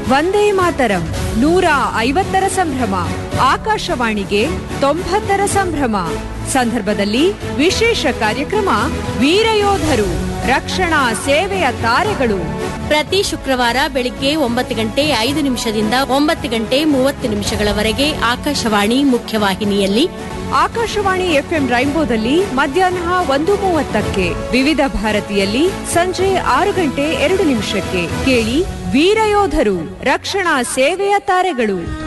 ವಂದೇ ಮಾತರಂ 150ರ ಸಂಭ್ರಮ, ಆಕಾಶವಾಣಿಗೆ 90ರ ಸಂಭ್ರಮ ಸಂದರ್ಭದಲ್ಲಿ ವಿಶೇಷ ಕಾರ್ಯಕ್ರಮ ವೀರಯೋಧರು, ರಕ್ಷಣಾ ಸೇವೆಯ ತಾರೆಗಳು. ಪ್ರತಿ ಶುಕ್ರವಾರ ಬೆಳಿಗ್ಗೆ 9:05 9:30 ಆಕಾಶವಾಣಿ ಮುಖ್ಯವಾಹಿನಿಯಲ್ಲಿ, ಆಕಾಶವಾಣಿ ಎಫ್ಎಂ ರೈನ್ಬೋದಲ್ಲಿ ಮಧ್ಯಾಹ್ನ 1:30, ವಿವಿಧ ಭಾರತಿಯಲ್ಲಿ ಸಂಜೆ 6:02 ಕೇಳಿ ವೀರಯೋಧರು, ರಕ್ಷಣಾ ಸೇವೆಯ ತಾರೆಗಳು.